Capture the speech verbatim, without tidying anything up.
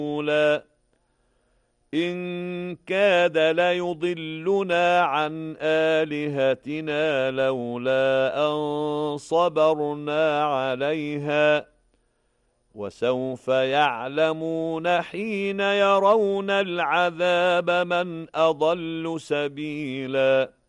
إن كاد ليضلنا عن آلهتنا لولا أن صبرنا عليها وسوف يعلمون حين يرون العذاب من أضل سبيلاً